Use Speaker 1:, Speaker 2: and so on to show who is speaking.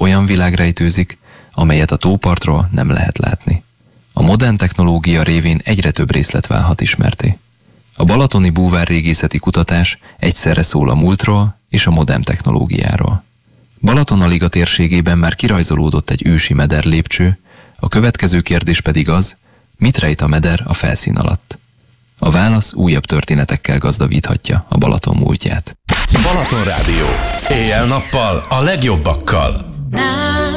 Speaker 1: olyan világ rejtőzik, amelyet a tópartról nem lehet látni. A modern technológia révén egyre több részlet válhat ismerté. A balatoni búvárrégészeti kutatás egyszerre szól a múltról és a modern technológiáról. Balatonaliga térségében már kirajzolódott egy ősi mederlépcső, a következő kérdés pedig az, mit rejt a meder a felszín alatt. A válasz újabb történetekkel gazdagíthatja a Balaton múltját.
Speaker 2: Balaton Rádió. Éjjel-nappal a legjobbakkal.